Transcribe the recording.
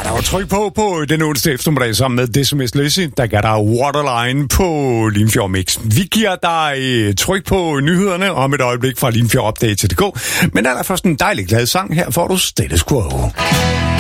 der var tryk på den onsdag eftermiddag sammen med DSMS Lizzy. Der gav der Waterline på Limfjord Mix. Vi giver dig tryk på nyhederne om et øjeblik fra Limfjord Update.dk. Men allerførst en dejlig glad sang. Her får du Status Quo.